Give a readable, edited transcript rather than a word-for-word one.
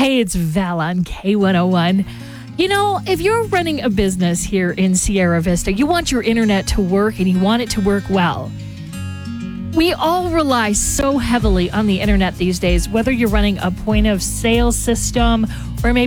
Hey, it's Val on K101. You know, if you're running a business here in Sierra Vista, you want your internet to work and you want it to work well. We all rely so heavily on the internet these days, whether you're running a point of sale system or maybe